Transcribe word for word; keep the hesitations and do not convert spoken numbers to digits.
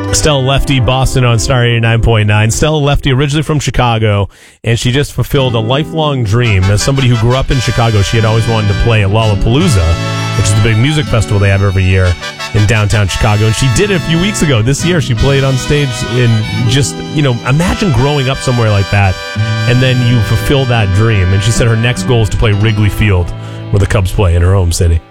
Stella Lefty, Boston on Star eighty-nine point nine. Stella Lefty, originally from Chicago, and she just fulfilled a lifelong dream. As somebody who grew up in Chicago, she had always wanted to play at Lollapalooza, which is the big music festival they have every year in downtown Chicago. And she did it a few weeks ago. This year, she played on stage in just, you know, imagine growing up somewhere like that, and then you fulfill that dream. And she said her next goal is to play Wrigley Field, where the Cubs play in her home city.